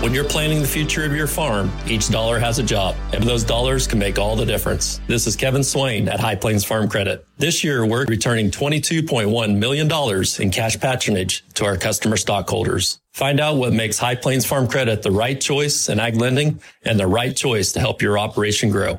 When you're planning the future of your farm, each dollar has a job, and those dollars can make all the difference. This is Kevin Swain at High Plains Farm Credit. This year, we're returning $22.1 million in cash patronage to our customer stockholders. Find out what makes High Plains Farm Credit the right choice in ag lending and the right choice to help your operation grow.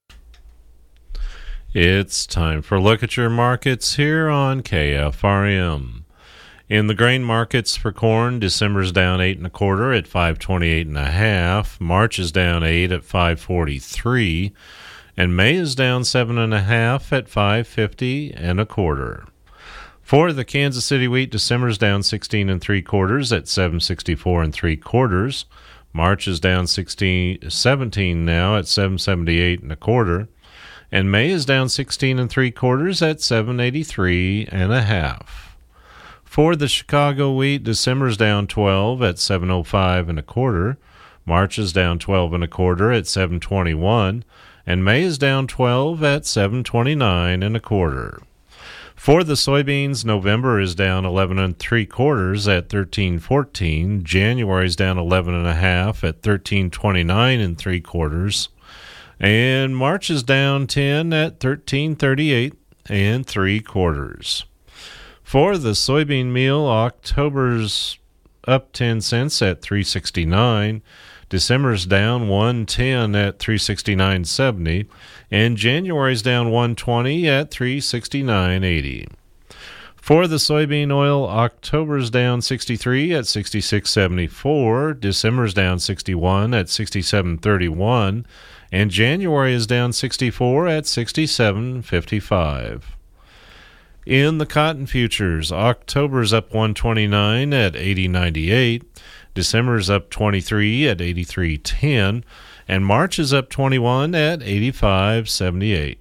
It's time for a look at your markets here on KFRM. In the grain markets for corn, December's down 8 1/4 at 528.5. March is down 8 at 543, and May is down 7 1/2 at 550 1/4. For the Kansas City wheat, December's down 16 3/4 at 764 3/4. March is down 17 now at 778 1/4, and May is down 16 3/4 at 783 1/2. For the Chicago wheat, December's down 12 at 705 1/4. March is down 12 1/4 at 721, and May is down 12 at 729 1/4. For the soybeans, November is down 11 3/4 at 1314. January is down 11 1/2 at 1329 3/4, and March is down 10 at 1338 3/4. For the soybean meal, October's up 10 cents at $3.69, December's down 1.10 at $3.69.70, and January's down 1.20 at $3.69.80. For the soybean oil, October's down 63 at 66.74, December's down 61 at 67.31, and January is down 64 at 67.55. In the cotton futures, October's up 129 at 80.98, December's up 23 at 83.10, and March is up 21 at 85.78.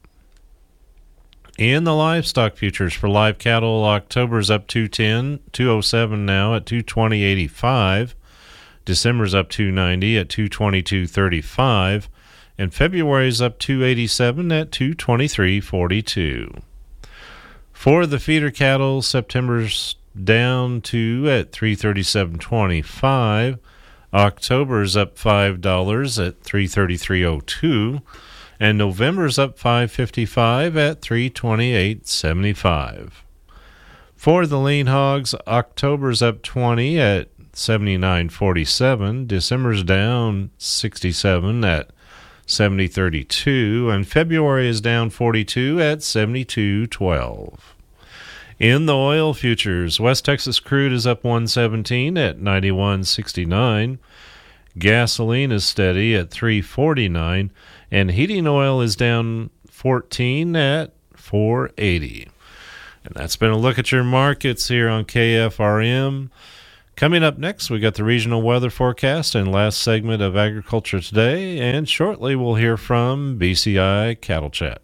In the livestock futures for live cattle, October's up 207 now at 220.85, December's up 290 at 222.35, and February's up 287 at 223.42. For the feeder cattle, September's down 2 at 337.25, October's up $5 at 333.02, and November's up $5.55 at 328.75. For the lean hogs, October's up 20 at 79.47, December's down 67 at 70.32, and February is down 42 at 72.12. In the oil futures, West Texas crude is up 117 at 91.69, gasoline is steady at 3.49, and heating oil is down 14 at 4.80. And that's been a look at your markets here on KFRM. Coming up next, we got the regional weather forecast and last segment of Agriculture Today, and shortly we'll hear from BCI Cattle Chat.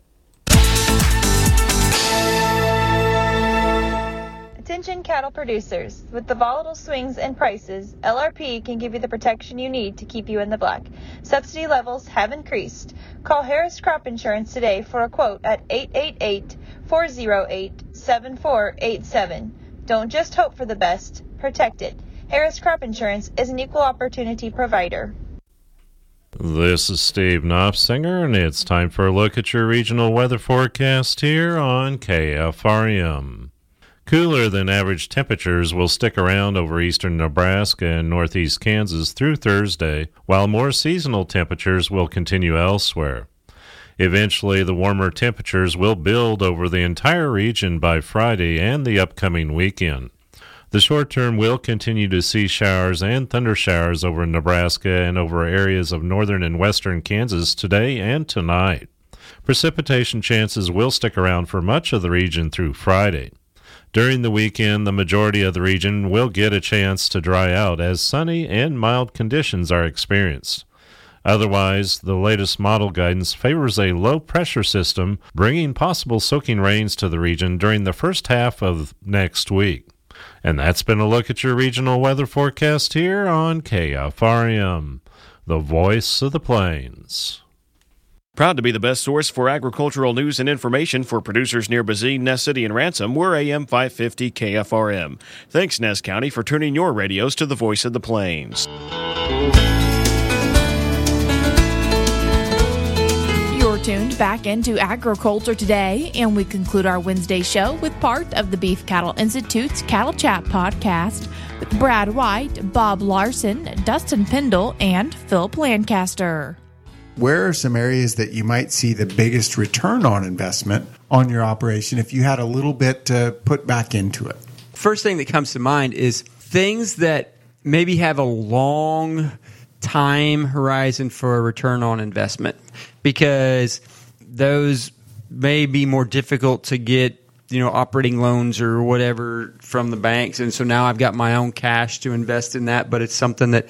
Attention cattle producers. With the volatile swings in prices, LRP can give you the protection you need to keep you in the black. Subsidy levels have increased. Call Harris Crop Insurance today for a quote at 888-408-7487. Don't just hope for the best, protect it. Harris Crop Insurance is an equal opportunity provider. This is Steve Knopfsinger, and it's time for a look at your regional weather forecast here on KFRM. Cooler than average temperatures will stick around over eastern Nebraska and northeast Kansas through Thursday, while more seasonal temperatures will continue elsewhere. Eventually, the warmer temperatures will build over the entire region by Friday and the upcoming weekend. The short term will continue to see showers and thunder showers over Nebraska and over areas of northern and western Kansas today and tonight. Precipitation chances will stick around for much of the region through Friday. During the weekend, the majority of the region will get a chance to dry out as sunny and mild conditions are experienced. Otherwise, the latest model guidance favors a low-pressure system, bringing possible soaking rains to the region during the first half of next week. And that's been a look at your regional weather forecast here on KFRM, the voice of the plains. Proud to be the best source for agricultural news and information for producers near Bazine, Ness City, and Ransom. We're AM 550 KFRM. Thanks, Ness County, for turning your radios to the voice of the plains. You're tuned back into Agriculture Today, and we conclude our Wednesday show with part of the Beef Cattle Institute's Cattle Chat podcast with Brad White, Bob Larson, Dustin Pendle, and Philip Lancaster. Where are some areas that you might see the biggest return on investment on your operation if you had a little bit to put back into it? First thing that comes to mind is things that maybe have a long time horizon for a return on investment, because those may be more difficult to get, operating loans or whatever from the banks. And so now I've got my own cash to invest in that, but it's something that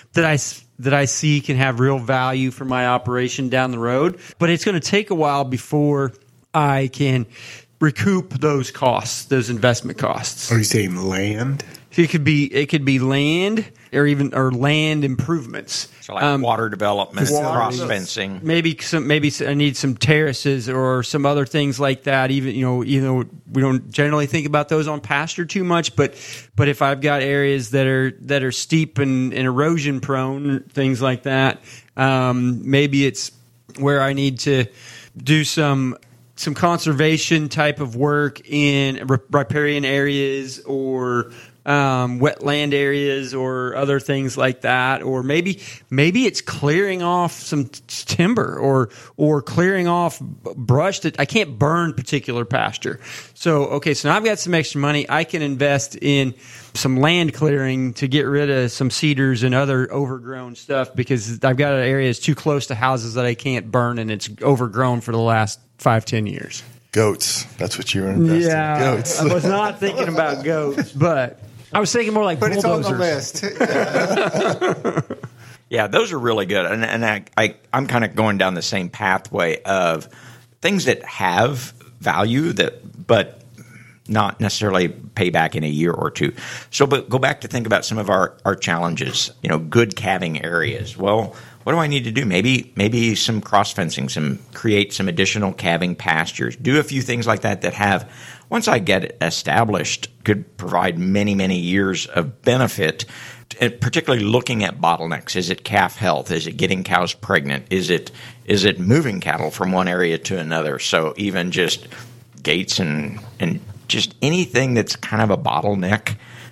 I see can have real value for my operation down the road. But it's going to take a while before I can recoup those costs, those investment costs. Are you saying land? It could be land or land improvements. So like water development, cross fencing. Maybe I need some terraces or some other things like that. Even though we don't generally think about those on pasture too much, but if I've got areas that are steep and erosion prone, things like that, maybe it's where I need to do some conservation type of work in riparian areas or wetland areas or other things like that, or maybe it's clearing off some timber or clearing off brush that I can't burn particular pasture. So now I've got some extra money. I can invest in some land clearing to get rid of some cedars and other overgrown stuff, because I've got an area that's too close to houses that I can't burn and it's overgrown for the last 5-10 years. Goats. That's what you were investing in. Goats. I was not thinking about goats, but I was thinking more like bulldozers. But it's on the list. Yeah, those are really good. And I'm kind of going down the same pathway of things that have value but not necessarily pay back in a year or two. So, but go back to think about some of our challenges, good calving areas. Well, what do I need to do? Maybe some cross fencing, create some additional calving pastures, do a few things like that have, once I get it established, could provide many, many years of benefit, particularly looking at bottlenecks. Is it calf health? Is it getting cows pregnant? Is it moving cattle from one area to another? So even just gates and just anything that's kind of a bottleneck.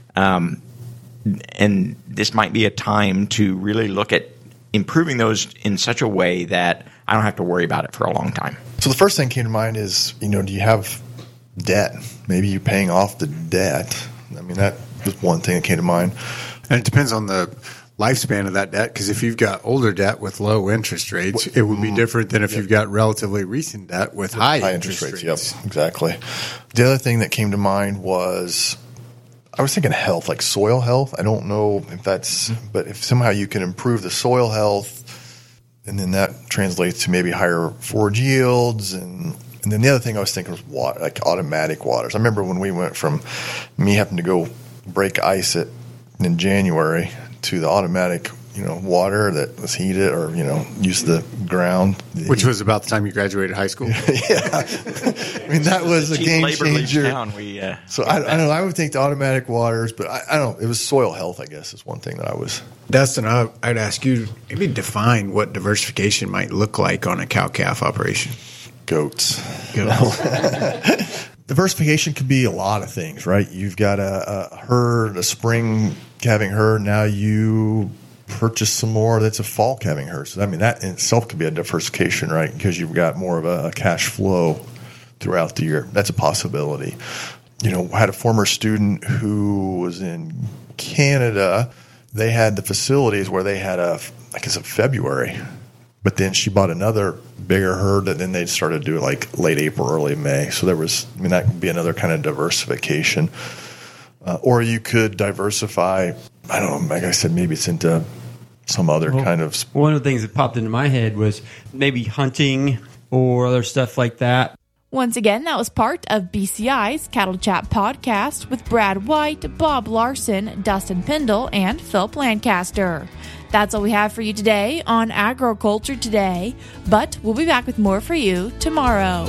And this might be a time to really look at improving those in such a way that I don't have to worry about it for a long time. So the first thing that came to mind is, do you have debt? Maybe you're paying off the debt. I mean, that was one thing that came to mind. And it depends on the lifespan of that debt, because if you've got older debt with low interest rates, it would be different than if you've got relatively recent debt with high interest rates. Yep, exactly. The other thing that came to mind was, I was thinking health, like soil health. I don't know if that's, but if somehow you can improve the soil health, and then that translates to maybe higher forage yields. And then the other thing I was thinking was water, like automatic waters. I remember when we went from me having to go break ice in January to the automatic, water that was heated or, use the ground. Which was about the time you graduated high school. Yeah. I mean, that was a game changer. So I don't know. I would think the automatic waters, but I don't know. It was soil health, I guess, is one thing that I was. Dustin, I'd ask you, maybe define what diversification might look like on a cow-calf operation. Goats. Diversification could be a lot of things, right? You've got a herd, a spring calving herd. Now you purchase some more that's a fall calving herd. So, I mean, that in itself could be a diversification, right? Because you've got more of a cash flow throughout the year. That's a possibility. I had a former student who was in Canada. They had the facilities where they had a February. But then she bought another bigger herd that then they started to do it like late April, early May. So that could be another kind of diversification. Or you could diversify, I don't know, like I said, maybe it's into some other kind of. One of the things that popped into my head was maybe hunting or other stuff like that. Once again, that was part of BCI's Cattle Chat podcast with Brad White, Bob Larson, Dustin Pendle, and Philip Lancaster. That's all we have for you today on Agriculture Today, but we'll be back with more for you tomorrow.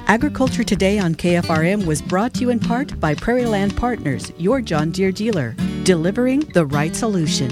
Agriculture Today on KFRM was brought to you in part by Prairie Land Partners, your John Deere dealer, delivering the right solution.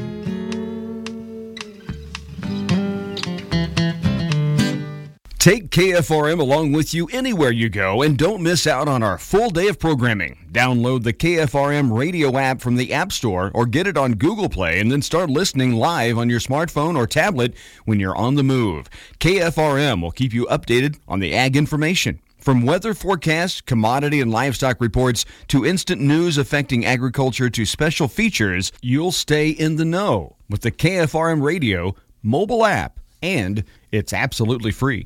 Take KFRM along with you anywhere you go and don't miss out on our full day of programming. Download the KFRM radio app from the App Store or get it on Google Play and then start listening live on your smartphone or tablet when you're on the move. KFRM will keep you updated on the ag information. From weather forecasts, commodity and livestock reports, to instant news affecting agriculture to special features, you'll stay in the know with the KFRM radio, mobile app, and it's absolutely free.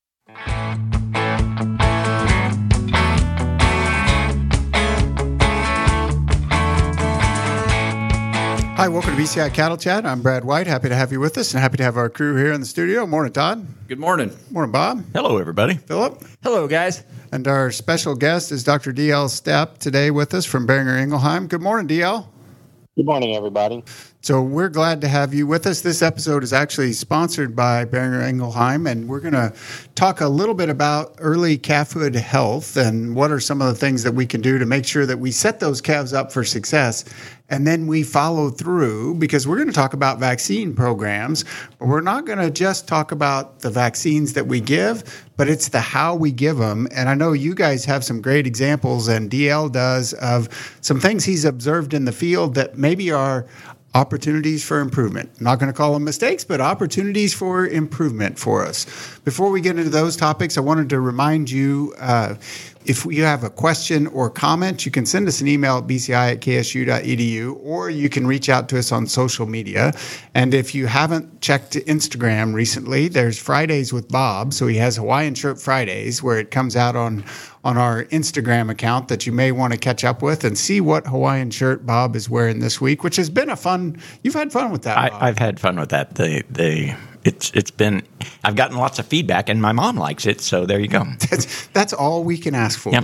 Hi, welcome to BCI Cattle Chat. I'm Brad White. Happy to have you with us and happy to have our crew here in the studio. Morning, Todd. Good morning. Morning, Bob. Hello, everybody. Philip. Hello, guys. And our special guest is Dr. D.L. Stepp today with us from Boehringer Ingelheim. Good morning, D.L. Good morning, everybody. So we're glad to have you with us. This episode is actually sponsored by Boehringer Ingelheim, and we're going to talk a little bit about early calfhood health and what are some of the things that we can do to make sure that we set those calves up for success. And then we follow through, because we're going to talk about vaccine programs, but we're not going to just talk about the vaccines that we give, but it's the how we give them. And I know you guys have some great examples, and DL does, of some things he's observed in the field that maybe are opportunities for improvement. I'm not going to call them mistakes, but opportunities for improvement for us. Before we get into those topics, I wanted to remind you, if you have a question or comment, you can send us an email at bci@ksu.edu, or you can reach out to us on social media. And if you haven't checked Instagram recently, there's Fridays with Bob. So he has Hawaiian Shirt Fridays, where it comes out on our Instagram account that you may want to catch up with and see what Hawaiian shirt Bob is wearing this week, which has been a fun. You've had fun with that, Bob. I've had fun with that. It's been. I've gotten lots of feedback, and my mom likes it. So there you go. That's all we can ask for. Yep.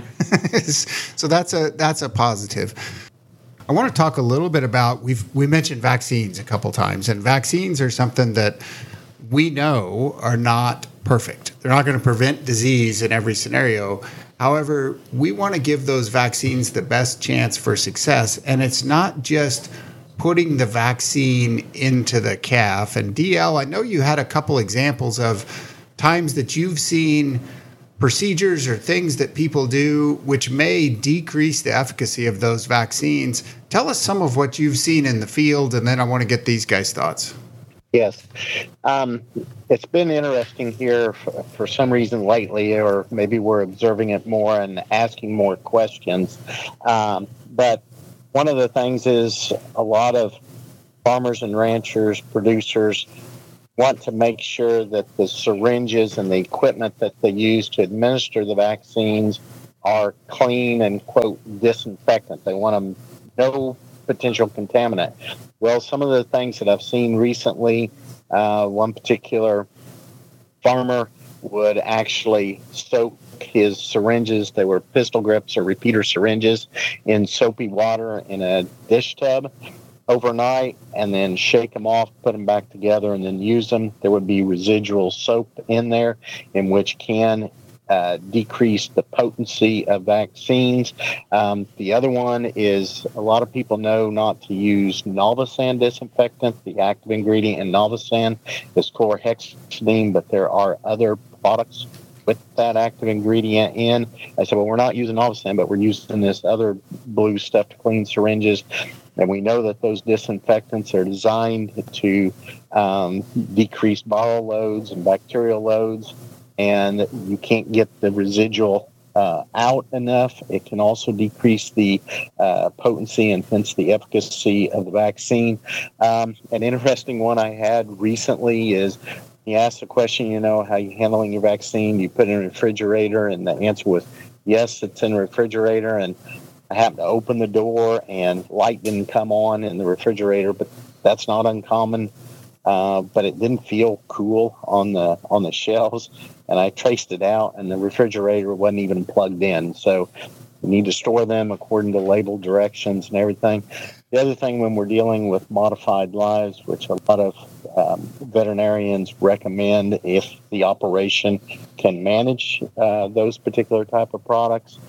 So that's a positive. I want to talk a little bit about, we mentioned vaccines a couple times, and vaccines are something that we know are not perfect. They're not going to prevent disease in every scenario. However, we want to give those vaccines the best chance for success, and it's not just putting the vaccine into the calf. And DL, I know you had a couple examples of times that you've seen procedures or things that people do which may decrease the efficacy of those vaccines. Tell us some of what you've seen in the field, and then I want to get these guys' thoughts. Yes. It's been interesting here for some reason lately, or maybe we're observing it more and asking more questions. But one of the things is a lot of farmers and ranchers, producers, want to make sure that the syringes and the equipment that they use to administer the vaccines are clean and, quote, disinfectant. They want them no potential contaminant. Well, some of the things that I've seen recently, one particular farmer would actually soak his syringes, they were pistol grips or repeater syringes, in soapy water in a dish tub overnight, and then shake them off, put them back together, and then use them. There would be residual soap in there, in which can decrease the potency of vaccines. The other one is, a lot of people know not to use Novosan disinfectant. The active ingredient in Novosan is chlorhexidine, but there are other products with that active ingredient in. I said, well, we're not using Novosan, but we're using this other blue stuff to clean syringes. And we know that those disinfectants are designed to decrease viral loads and bacterial loads, and you can't get the residual out enough. It can also decrease the potency and hence the efficacy of the vaccine. An interesting one I had recently is, he asked the question, how you handling your vaccine? Do you put it in a refrigerator? And the answer was, yes, it's in a refrigerator. And I happened to open the door and light didn't come on in the refrigerator, but that's not uncommon. But it didn't feel cool on the shelves, and I traced it out, and the refrigerator wasn't even plugged in. So you need to store them according to label directions and everything. The other thing, when we're dealing with modified lives, which a lot of veterinarians recommend if the operation can manage those particular type of products,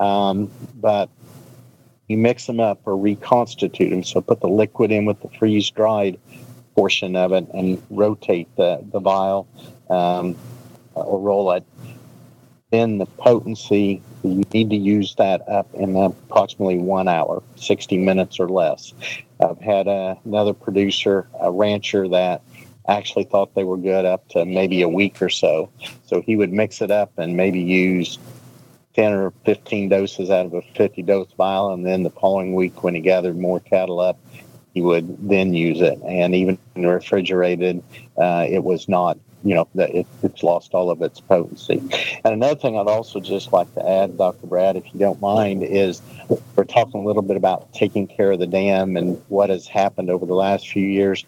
but you mix them up or reconstitute them. So put the liquid in with the freeze-dried portion of it and rotate the vial or roll it. Then the potency, you need to use that up in approximately 1 hour, 60 minutes or less. I've had another producer, a rancher, that actually thought they were good up to maybe a week or so. So he would mix it up and maybe use 10 or 15 doses out of a 50-dose vial, and then the following week when he gathered more cattle up, he would then use it. And even refrigerated, it was not, it's lost all of its potency. And another thing I'd also just like to add, Dr. Brad, if you don't mind, is we're talking a little bit about taking care of the dam and what has happened over the last few years.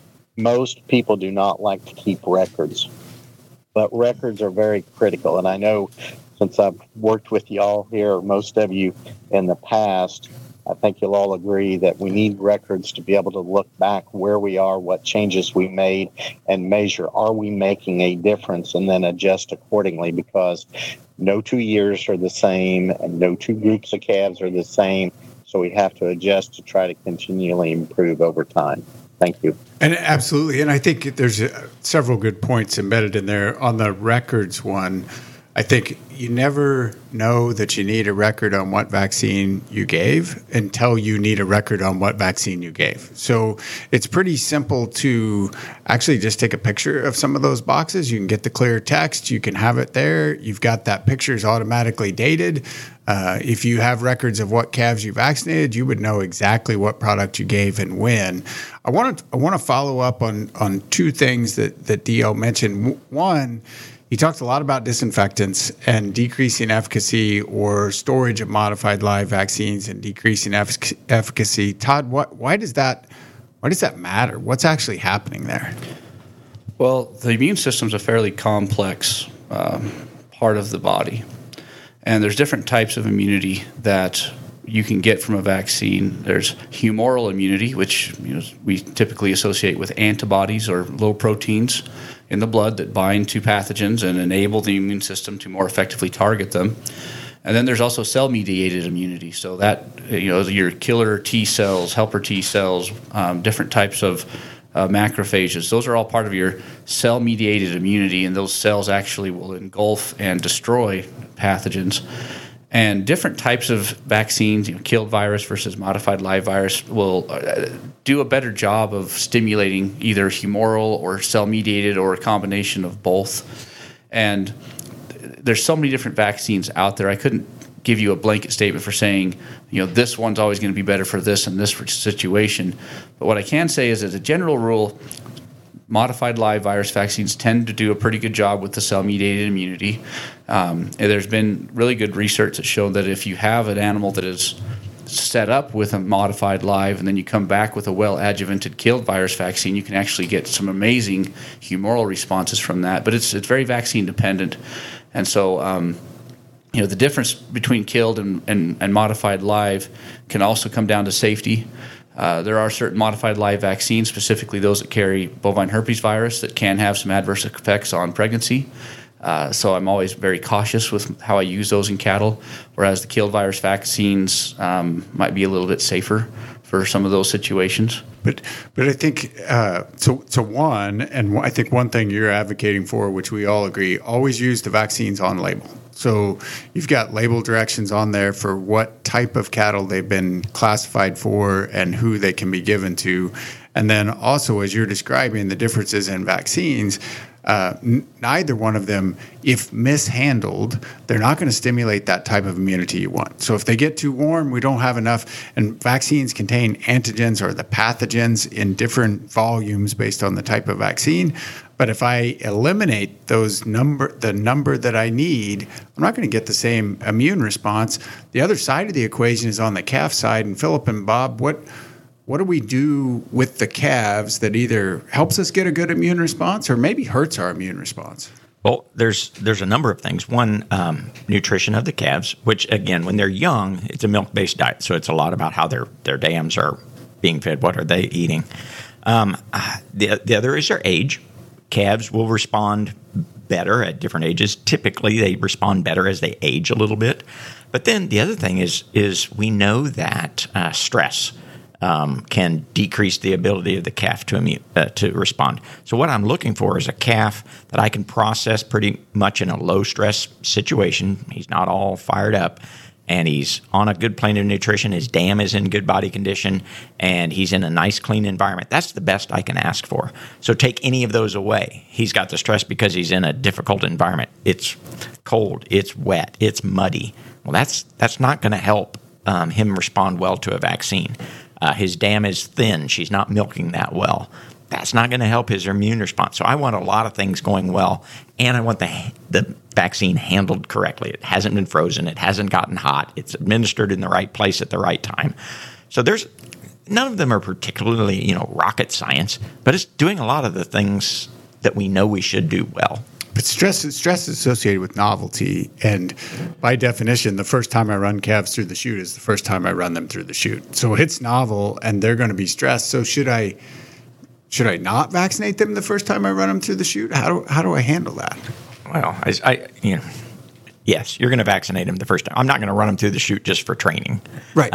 Most people do not like to keep records, but records are very critical. And I know, since I've worked with y'all here, or most of you in the past, I think you'll all agree that we need records to be able to look back where we are, what changes we made, and measure, are we making a difference, and then adjust accordingly, because no 2 years are the same and no two groups of calves are the same. So we have to adjust to try to continually improve over time. Thank you. And absolutely. And I think there's several good points embedded in there. On the records one, I think you never know that you need a record on what vaccine you gave until you need a record on what vaccine you gave. So it's pretty simple to actually just take a picture of some of those boxes. You can get the clear text. You can have it there. You've got that picture's automatically dated. If you have records of what calves you vaccinated, you would know exactly what product you gave and when. I want to follow up on two things that DL mentioned. One, he talked a lot about disinfectants and decreasing efficacy or storage of modified live vaccines and decreasing efficacy. Todd, why does that matter? What's actually happening there? Well, the immune system is a fairly complex part of the body, and there's different types of immunity that you can get from a vaccine. There's humoral immunity, which we typically associate with antibodies or low proteins in the blood that bind to pathogens and enable the immune system to more effectively target them. And then there's also cell-mediated immunity. So that, your killer T cells, helper T cells, different types of macrophages, those are all part of your cell-mediated immunity, and those cells actually will engulf and destroy pathogens. And different types of vaccines, killed virus versus modified live virus, will do a better job of stimulating either humoral or cell-mediated or a combination of both. And there's so many different vaccines out there. I couldn't give you a blanket statement for saying, this one's always going to be better for this and this situation. But what I can say is, as a general rule, modified live virus vaccines tend to do a pretty good job with the cell-mediated immunity. And there's been really good research that showed that if you have an animal that is set up with a modified live and then you come back with a well-adjuvanted killed virus vaccine, you can actually get some amazing humoral responses from that. But it's very vaccine-dependent. And so the difference between killed and modified live can also come down to safety. There are certain modified live vaccines, specifically those that carry bovine herpes virus, that can have some adverse effects on pregnancy. So I'm always very cautious with how I use those in cattle, whereas the killed virus vaccines might be a little bit safer for some of those situations. But I think so one, and I think one thing you're advocating for, which we all agree, always use the vaccines on label. So you've got label directions on there for what type of cattle they've been classified for and who they can be given to. And then also, as you're describing the differences in vaccines, neither one of them, if mishandled, they're not going to stimulate that type of immunity you want. So if they get too warm, we don't have enough. And vaccines contain antigens or the pathogens in different volumes based on the type of vaccine. But if I eliminate the number that I need, I'm not going to get the same immune response. The other side of the equation is on the calf side. And Philip and Bob, what do we do with the calves that either helps us get a good immune response or maybe hurts our immune response? Well, there's a number of things. One, nutrition of the calves, which, again, when they're young, it's a milk-based diet. So it's a lot about how their dams are being fed? What are they eating? The other is their age. Calves will respond better at different ages. Typically, they respond better as they age a little bit. But then the other thing is we know that stress can decrease the ability of the calf to respond. So what I'm looking for is a calf that I can process pretty much in a low-stress situation. He's not all fired up, and he's on a good plane of nutrition. His dam is in good body condition, and he's in a nice, clean environment. That's the best I can ask for. So take any of those away. He's got the stress because he's in a difficult environment. It's cold, it's wet, it's muddy. Well, that's not going to help him respond well to a vaccine. His dam is thin. She's not milking that well. That's not going to help his immune response. So I want a lot of things going well, and I want the vaccine handled correctly. It hasn't been frozen. It hasn't gotten hot. It's administered in the right place at the right time. So none of them are particularly, rocket science, but it's doing a lot of the things that we know we should do well. But stress is associated with novelty, and by definition, the first time I run calves through the chute is the first time I run them through the chute. So it's novel, and they're going to be stressed. So should I not vaccinate them the first time I run them through the chute? How do I handle that? Well, yes, you're going to vaccinate them the first time. I'm not going to run them through the chute just for training. Right.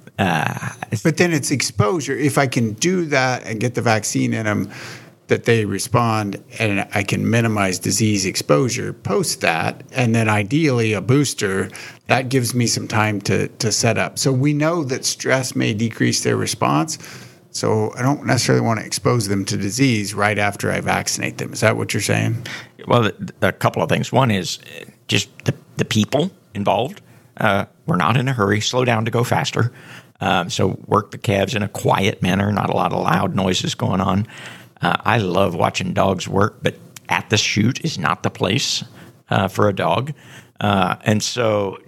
But then it's exposure. If I can do that and get the vaccine in them, that they respond, and I can minimize disease exposure post that, and then ideally a booster, that gives me some time to set up. So we know that stress may decrease their response, so I don't necessarily want to expose them to disease right after I vaccinate them. Is that what you're saying? Well, a couple of things. One is just the people involved. We're not in a hurry. Slow down to go faster. So work the calves in a quiet manner, not a lot of loud noises going on. I love watching dogs work, but at the chute is not the place for a dog. And so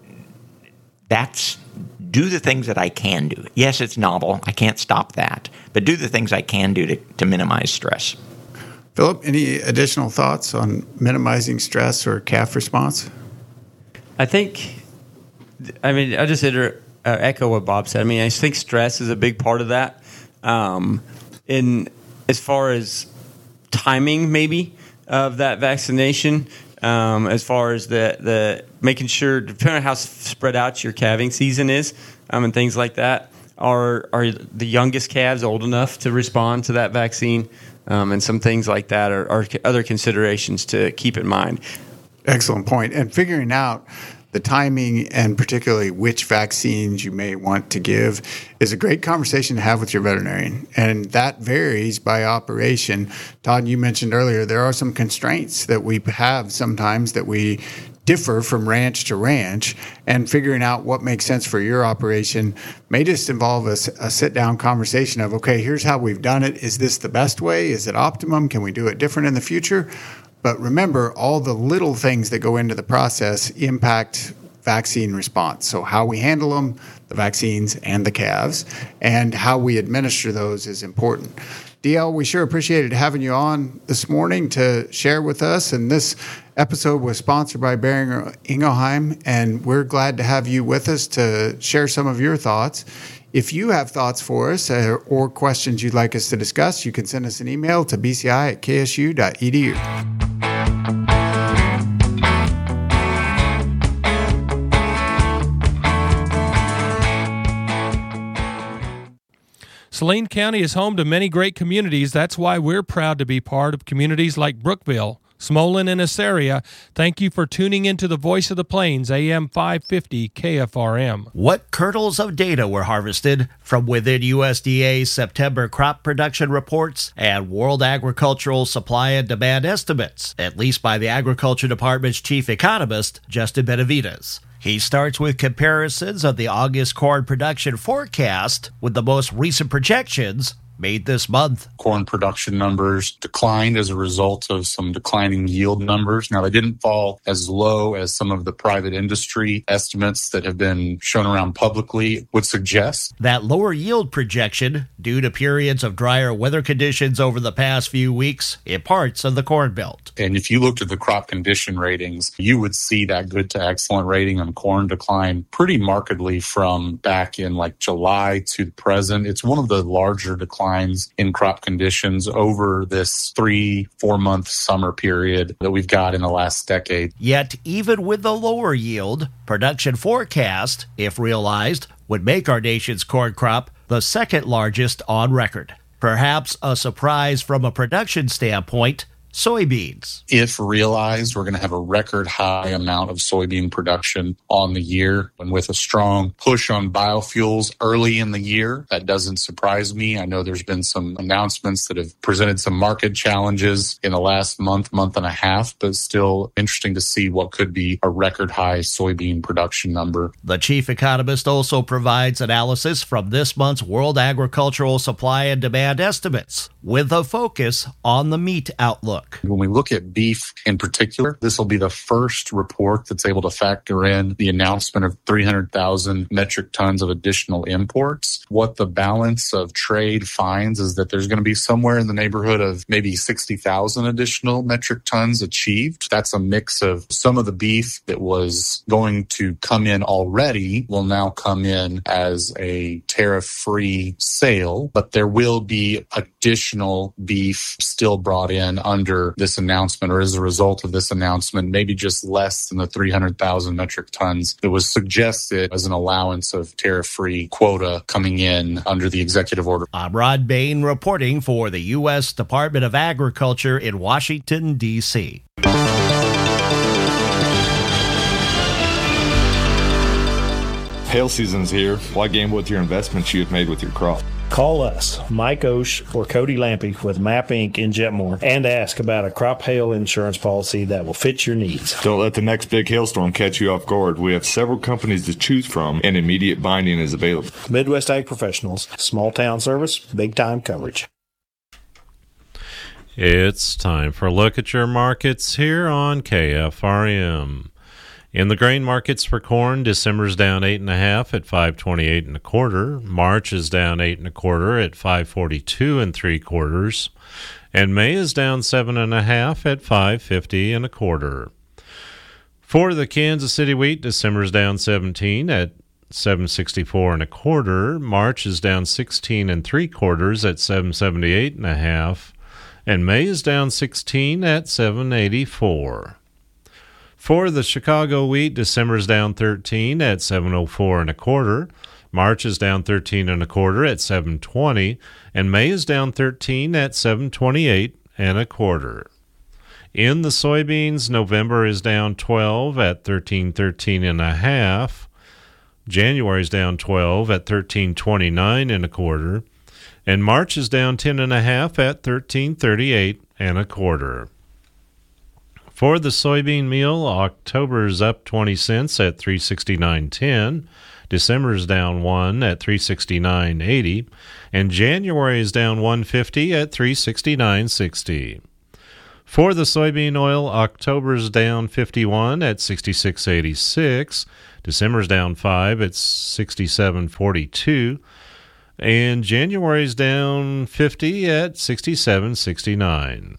do the things that I can do. Yes, it's novel. I can't stop that. But do the things I can do to minimize stress. Philip, any additional thoughts on minimizing stress or calf response? I just echo what Bob said. I think stress is a big part of that. As far as timing, maybe, of that vaccination, as far as the making sure, depending on how spread out your calving season is, and things like that, are the youngest calves old enough to respond to that vaccine? And some things like that are other considerations to keep in mind. Excellent point. And figuring out the timing and particularly which vaccines you may want to give is a great conversation to have with your veterinarian. And that varies by operation. Todd, you mentioned earlier, there are some constraints that we have sometimes that we differ from ranch to ranch, and figuring out what makes sense for your operation may just involve a sit-down conversation of, okay, here's how we've done it. Is this the best way? Is it optimum? Can we do it different in the future? But remember, all the little things that go into the process impact vaccine response. So how we handle them, the vaccines and the calves, and how we administer those is important. DL, we sure appreciated having you on this morning to share with us. And this episode was sponsored by Boehringer Ingelheim, and we're glad to have you with us to share some of your thoughts. If you have thoughts for us or questions you'd like us to discuss, you can send us an email to bci@ksu.edu. Saline County is home to many great communities. That's why we're proud to be part of communities like Brookville, Smolin, and Assaria. Thank you for tuning into the Voice of the Plains, AM 550 KFRM. What kernels of data were harvested from within USDA's September crop production reports and World Agricultural Supply and Demand estimates, at least by the Agriculture Department's chief economist, Justin Benavides. He starts with comparisons of the August corn production forecast with the most recent projections made this month. Corn production numbers declined as a result of some declining yield numbers. Now, they didn't fall as low as some of the private industry estimates that have been shown around publicly would suggest. That lower yield projection due to periods of drier weather conditions over the past few weeks in parts of the Corn Belt. And if you looked at the crop condition ratings, you would see that good to excellent rating on corn decline pretty markedly from back in like July to the present. It's one of the larger declines in crop conditions over this 3-4 month summer period that we've got in the last decade. Yet, even with the lower yield, production forecast, if realized, would make our nation's corn crop the second largest on record. Perhaps a surprise from a production standpoint, soybeans. If realized, we're going to have a record high amount of soybean production on the year. And with a strong push on biofuels early in the year, that doesn't surprise me. I know there's been some announcements that have presented some market challenges in the last month and a half, but still interesting to see what could be a record high soybean production number. The chief economist also provides analysis from this month's World Agricultural Supply and Demand estimates, with a focus on the meat outlook. When we look at beef in particular, this will be the first report that's able to factor in the announcement of 300,000 metric tons of additional imports. What the balance of trade finds is that there's going to be somewhere in the neighborhood of maybe 60,000 additional metric tons achieved. That's a mix of some of the beef that was going to come in already will now come in as a tariff-free sale, but there will be additional beef still brought in under this announcement, or as a result of this announcement, maybe just less than the 300,000 metric tons that was suggested as an allowance of tariff-free quota coming in under the executive order. I'm Rod Bain reporting for the U.S. Department of Agriculture in Washington, D.C. Hail season's here. Why gamble with your investments you have made with your crop? Call us, Mike Osh or Cody Lampy with MAP Inc. in Jetmore, and ask about a crop hail insurance policy that will fit your needs. Don't let the next big hailstorm catch you off guard. We have several companies to choose from, and immediate binding is available. Midwest Ag Professionals, small town service, big time coverage. It's time for a look at your markets here on KFRM. In the grain markets for corn, December's down 8.5 at 528 1/4. March is down 8 1/4 at 542 3/4, and May is down 7.5 at 550 1/4. For the Kansas City wheat, December's down 17 at 764 1/4. March is down 16 3/4 at 778 1/2, and May is down 16 at 784. For the Chicago wheat, December's down 13 at 704 1/4. March is down 13 1/4 at 720, and May is down 13 at 728 1/4. In the soybeans, November is down 12 at 1313 1/2. January is down 12 at 1329 1/4, and March is down 10 1/2 at 1338 1/4. For the soybean meal, October is up 20 cents at 369.10. December is down 1 at 369.80, and January is down 150 at 369.60. For the soybean oil, October is down 51 at 66.86. December is down 5 at 67.42, and January is down 50 at 67.69.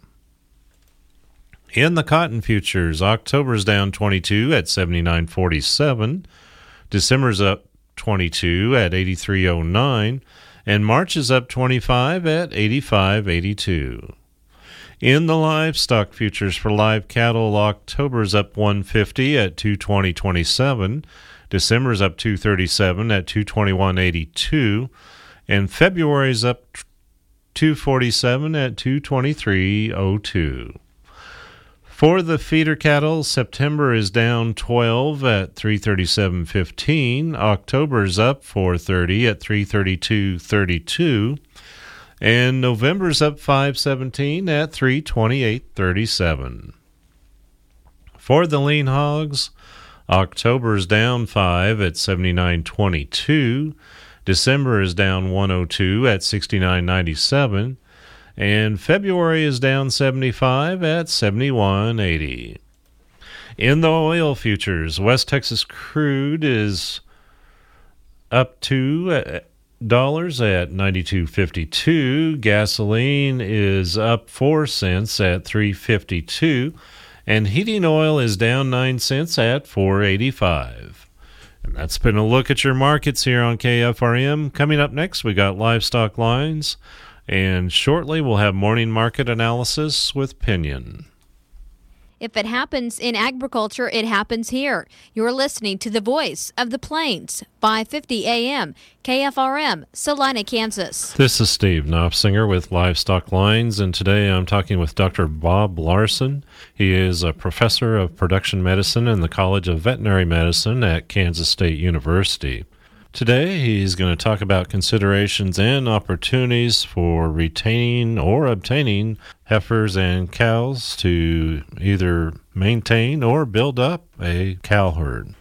In the cotton futures, October is down 22 at 79.47. December is up 22 at 83.09, and March is up 25 at 85.82. In the livestock futures for live cattle, October is up 150 at 220.27. December is up 237 at 221.82, and February is up 247 at 223.02. For the feeder cattle, September is down 12 at 337.15. October is up 430 at 332.32. And November's up 517 at 328.37. For the lean hogs, October's down 5 at 79.22. December is down 102 at 69.97, and February is down 75 at 71.80. In the oil futures, West Texas crude is up $2 at 92.52. Gasoline is up 4 cents at 3.52, and heating oil is down 9 cents at 4.85. And that's been a look at your markets here on KFRM. Coming up next, we got livestock lines, and shortly we'll have morning market analysis with Pinion. If it happens in agriculture, it happens here. You're listening to the Voice of the Plains, 550 AM, KFRM, Salina, Kansas. This is Steve Knopfsinger with Livestock Lines, and today I'm talking with Dr. Bob Larson. He is a professor of production medicine in the College of Veterinary Medicine at Kansas State University. Today, he's going to talk about considerations and opportunities for retaining or obtaining heifers and cows to either maintain or build up a cow herd.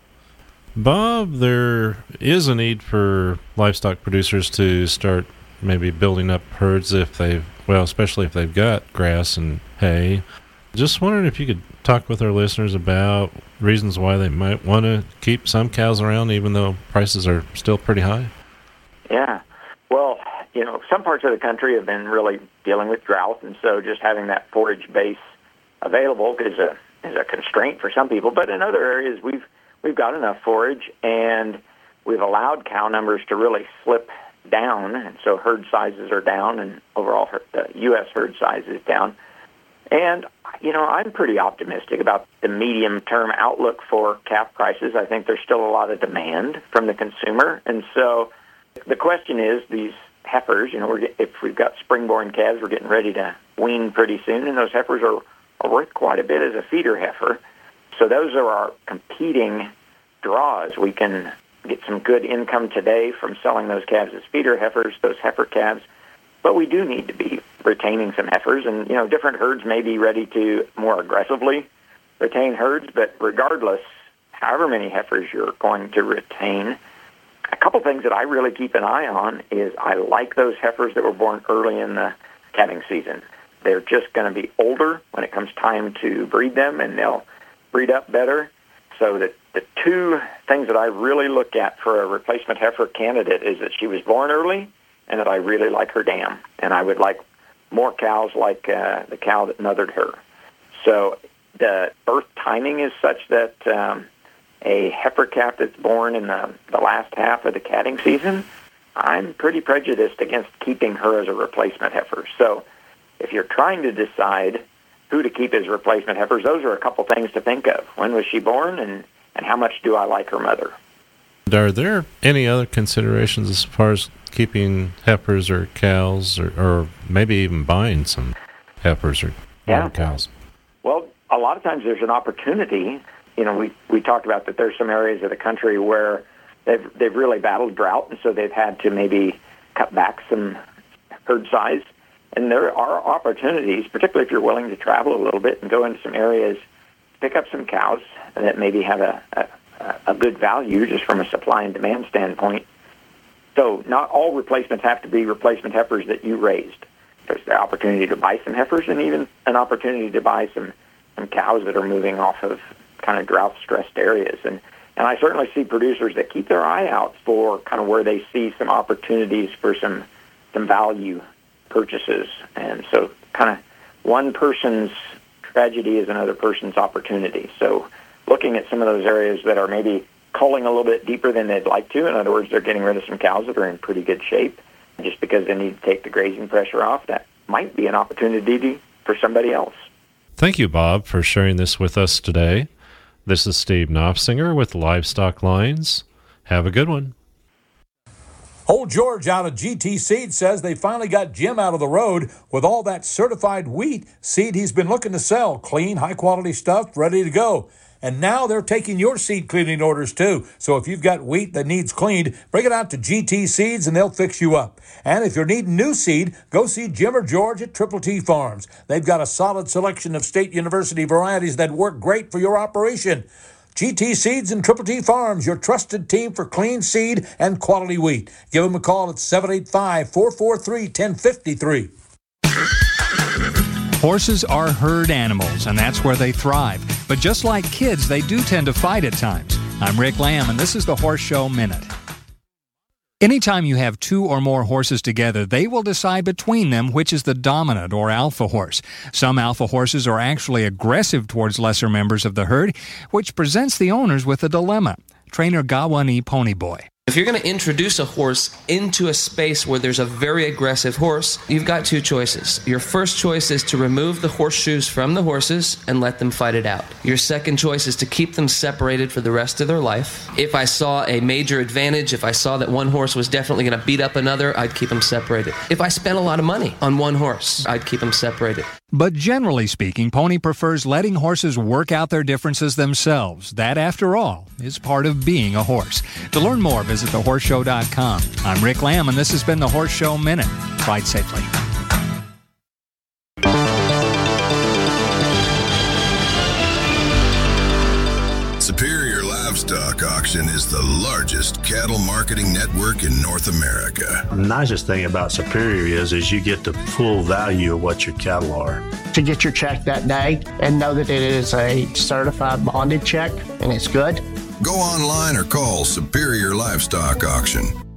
Bob, there is a need for livestock producers to start maybe building up herds especially if they've got grass and hay. Just wondering if you could talk with our listeners about reasons why they might want to keep some cows around even though prices are still pretty high. Yeah. Well, some parts of the country have been really dealing with drought, and so just having that forage base available is a constraint for some people. But in other areas, we've got enough forage, and we've allowed cow numbers to really slip down, and so herd sizes are down, and overall the U.S. herd size is down. And, I'm pretty optimistic about the medium-term outlook for calf prices. I think there's still a lot of demand from the consumer. And so the question is, these heifers, if we've got spring-born calves, we're getting ready to wean pretty soon, and those heifers are worth quite a bit as a feeder heifer. So those are our competing draws. We can get some good income today from selling those calves as feeder heifers, those heifer calves. But we do need to be retaining some heifers, and, different herds may be ready to more aggressively retain herds, but regardless, however many heifers you're going to retain, a couple things that I really keep an eye on is I like those heifers that were born early in the calving season. They're just going to be older when it comes time to breed them, and they'll breed up better. So the two things that I really look at for a replacement heifer candidate is that she was born early, and that I really like her dam, and I would like more cows like the cow that mothered her. So the birth timing is such that a heifer calf that's born in the last half of the calving season, I'm pretty prejudiced against keeping her as a replacement heifer. So if you're trying to decide who to keep as replacement heifers, those are a couple things to think of. When was she born, and how much do I like her mother? Are there any other considerations as far as keeping heifers or cows, or maybe even buying some heifers or cows? Well, a lot of times there's an opportunity. We talked about that there's some areas of the country where they've really battled drought, and so they've had to maybe cut back some herd size. And there are opportunities, particularly if you're willing to travel a little bit and go into some areas, pick up some cows that maybe have a good value just from a supply and demand standpoint. So not all replacements have to be replacement heifers that you raised. There's the opportunity to buy some heifers, and even an opportunity to buy some cows that are moving off of kind of drought-stressed areas. And I certainly see producers that keep their eye out for kind of where they see some opportunities for some value purchases. And so kind of one person's tragedy is another person's opportunity. So looking at some of those areas that are maybe culling a little bit deeper than they'd like to. In other words, they're getting rid of some cows that are in pretty good shape just because they need to take the grazing pressure off. That might be an opportunity for somebody else. Thank you, Bob, for sharing this with us today. This is Steve Knopfsinger with Livestock Lines. Have a good one. Old George out of GT Seed says they finally got Jim out of the road with all that certified wheat seed he's been looking to sell. Clean, high-quality stuff, ready to go. And now they're taking your seed cleaning orders too. So if you've got wheat that needs cleaned, bring it out to GT Seeds and they'll fix you up. And if you're needing new seed, go see Jim or George at Triple T Farms. They've got a solid selection of State University varieties that work great for your operation. GT Seeds and Triple T Farms, your trusted team for clean seed and quality wheat. Give them a call at 785-443-1053. Horses are herd animals, and that's where they thrive. But just like kids, they do tend to fight at times. I'm Rick Lamb, and this is the Horse Show Minute. Anytime you have two or more horses together, they will decide between them which is the dominant or alpha horse. Some alpha horses are actually aggressive towards lesser members of the herd, which presents the owners with a dilemma. Trainer Gawani Ponyboy. If you're going to introduce a horse into a space where there's a very aggressive horse, you've got two choices. Your first choice is to remove the horseshoes from the horses and let them fight it out. Your second choice is to keep them separated for the rest of their life. If I saw a major advantage, if I saw that one horse was definitely going to beat up another, I'd keep them separated. If I spent a lot of money on one horse, I'd keep them separated. But generally speaking, Pony prefers letting horses work out their differences themselves. That, after all, is part of being a horse. To learn more, visit thehorseshow.com. I'm Rick Lamb, and this has been the Horse Show Minute. Ride safely. Superior Livestock Auction is the largest cattle marketing network in North America. The nicest thing about Superior is you get the full value of what your cattle are. To get your check that day and know that it is a certified bonded check and it's good. Go online or call Superior Livestock Auction.